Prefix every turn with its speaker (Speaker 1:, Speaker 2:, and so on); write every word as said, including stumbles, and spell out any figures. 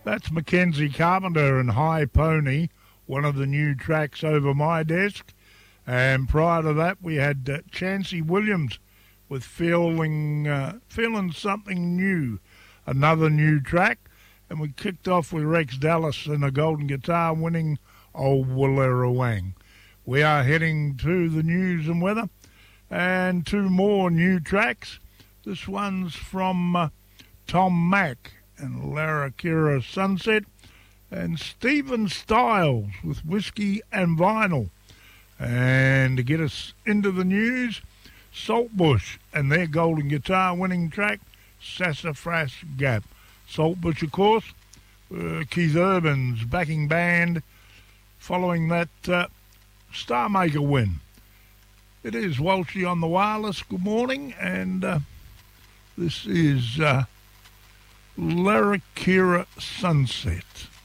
Speaker 1: That's Mackenzie Carpenter and High Pony, one of the new tracks over my desk. And prior to that, we had uh, Chancey Williams with Feeling uh, Feeling Something New, another new track. And we kicked off with Rex Dallas and a golden guitar winning Old Wullerewang. We are heading to the news and weather and two more new tracks. This one's from uh, Tom Mack and Larrakira Sunset, and Stephen Stiles with Whiskey and Vinyl. And to get us into the news, Saltbush and their golden guitar winning track, Sassafras Gap. Saltbush, of course, uh, Keith Urban's backing band following that uh, Star Maker win. It is Walshy on the wireless. Good morning, and uh, this is uh, Larrakira Sunset.